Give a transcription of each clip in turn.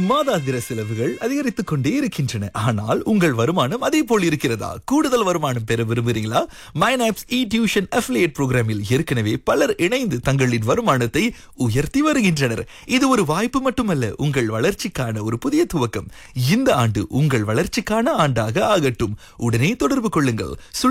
மாதாந்திர செலவுகள் அதிகரித்துக் கொண்டே இருக்கின்றன. ஆனால் உங்கள் வருமானம் அதே போல் இருக்கிறதா? கூடுதல் வருமானம் பெற விரும்புகிறீங்களா? மைனாப்ஸ் இ டியூஷன் அஃபிலியேட் புரோகிராமில் ஏற்கனவே பலர் இணைந்து தங்களின் வருமானத்தை உயர்த்தி வருகின்றனர். இது ஒரு வாய்ப்பு மட்டுமல்ல, உங்கள் வளர்ச்சிக்கான ஒரு புதிய துவக்கம். இந்த ஆண்டு உங்கள் வளர்ச்சிக்கான ஆண்டாக ஆகட்டும். உடனே தொடர்பு கொள்ளுங்கள்.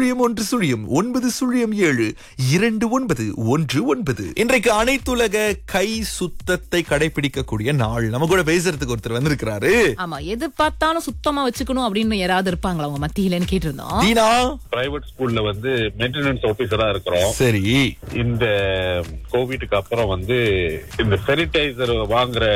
01 இன்றைக்கு அனைத்துலக கை சுத்தத்தை கடைபிடிக்கக்கூடிய நாள். நம்ம கூட பேசுறதுக்கு ஒருத்தர் வந்திருக்கிறாரு. ஆமா, எது பார்த்தாலும் சுத்தமா வச்சுக்கணும் அப்படின்னு யாராவது இருப்பாங்களா அவங்க மத்தியிலன்னு கேட்டிருந்தோம். தீனா பிரைவேட் ஸ்கூல்ல மெயின்டெனன்ஸ் ஆபீசரா இருக்கிறோம். சரி, இந்த கோவிட்க்கு அப்புறம் இந்த சானிடைசர் வாங்குற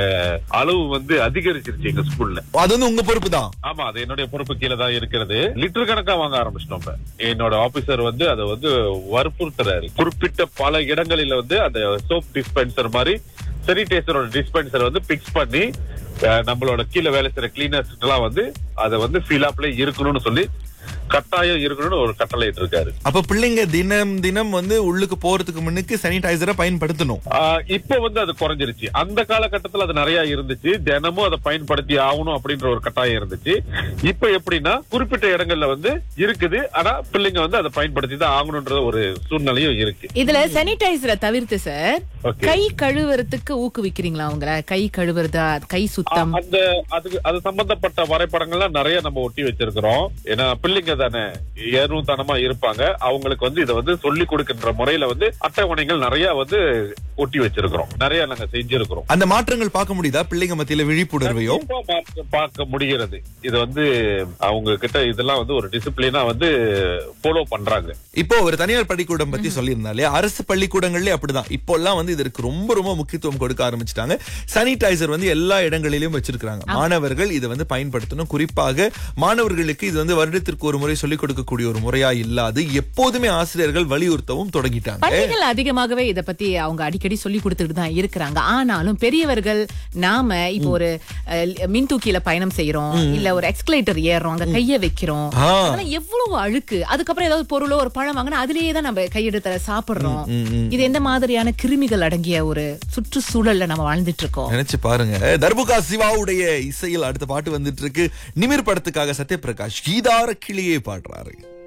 அளவு அதிகரிச்சிருச்சு எங்க ஸ்கூல்ல. அது உங்க பொறுப்பு தான். ஆமா, அது என்னுடைய பொறுப்பு கீழே தான் இருக்கிறது. லிட்டர் கணக்கா வாங்க ஆரம்பிச்சிட்டோம். என்னோட ஆபீசர் அதை வற்புறுத்துறாரு. குறிப்பிட்ட பல இடங்களில அந்த சோப் டிஸ்பென்சர் மாதிரி சானிடைசரோட டிஸ்பென்சர் பிக்ஸ் பண்ணி நம்மளோட கீழே வேலை செய்யற கிளீனர்ஸ் எல்லாம் அதை ஃபீலாப்ல இருக்கணும்னு சொல்லி கட்டாயம் இருக்கணும்னு ஒரு கட்டளை இருக்காரு. அப்ப பிள்ளைங்க தினம் தினம் உள்ளுக்கு போறதுக்கு முன்னுக்கு சானிடைசரை பயன்படுத்தணும். இப்ப அது குறைஞ்சிருச்சு. அந்த காலகட்டத்துல அது நிறைய இருந்துச்சு. தினமும் அதை பயன்படுத்தி ஆகணும் அப்படின்ற ஒரு கட்டாயம் இருந்துச்சு. இப்ப எப்படின்னா குறிப்பிட்ட இடங்கள்ல இருக்குது. ஆனா பிள்ளைங்க அதை பயன்படுத்தி தான் ஆகணும்ன்ற ஒரு சூழ்நிலையும் இருக்கு. இதுல சானிடைசரை தவிர்த்து சார் கை கழுவுறதுக்கு ஊக்குவிக்கிறீங்களா? அவங்கள கை கழுவுறதா, கை சுத்தம் அது சம்பந்தப்பட்ட வரைபடங்கள்லாம் நிறைய நம்ம ஒட்டி வச்சிருக்கிறோம். ஏன்னா பிள்ளைங்க தானே ஏறுதனமா இருப்பாங்க. அவங்களுக்கு இதை சொல்லி கொடுக்கின்ற முறையில அட்டவணைகள் நிறைய ஒட்டி வச்சிருக்கிறோம். நிறைய நாங்க செஞ்சிருக்கிறோம். அந்த மாற்றங்கள் பார்க்க முடியுதா? பிள்ளைங்க மத்தியில விழிப்புணர்வையும் பார்க்க முடிகிறது. இது அவங்க கிட்ட இதெல்லாம் ஒரு டிசிப்ளினா ஃபாலோ பண்றாங்க. இப்போ ஒரு தனியார் பள்ளிக்கூடம் பத்தி சொல்லியிருந்தாலே, அரசு பள்ளிக்கூடங்கள்லயே அப்படிதான். இப்போ எல்லாம் இதற்கு ரொம்ப ரொம்ப முக்கியத்துவம் கொடுக்க ஆரம்பிச்சிட்டாங்க. சானிடைசர் எல்லா இடங்களிலும் வச்சிருக்காங்க. மாணவர்கள் இதை பயன்படுத்தணும். குறிப்பாக மாணவர்களுக்கு இது வருடத்திற்கு ஒரு முறை சொல்லிக் கொடுக்கக்கூடிய ஒரு முறையா இல்லாது எப்போதுமே ஆசிரியர்கள் வலியுறுத்தவும் தொடங்கிட்டாங்க. பள்ளிகள் அதிகமாகவே இதை பத்தி அவங்க அடிக்கடி சொல்லி கொடுத்துட்டு தான் இருக்கிறாங்க. ஆனாலும் பெரியவர்கள் நாம இப்போ ஒரு மின் தூக்கியில பயணம் செய்யறோம், இல்ல ஒரு எக்ஸ்கலேட்டர் ஏறுறோம், அங்க கைய வைக்கிறோம். அதெல்லாம் எவ்வளவு அழுக்கு. அதுக்கப்புறம் ஏதாவது பொருளோ ஒரு பழம் வாங்கினா அதுலயே தான் நம்ம கையெடுத்த சாப்பிடுறோம். இது எந்த மாதிரியான கிருமிகள் அடங்கிய ஒரு சுற்றுச்சூழல்ல நம்ம வாழ்ந்துட்டு இருக்கோம். நினைச்சு பாருங்க. தர்புகா சிவாவுடைய இசையில் அடுத்த பாட்டு வந்துட்டு இருக்கு. நிமிர் படத்துக்காக சத்யபிரகாஷ் கீதார கிளியே பாடுறாரு.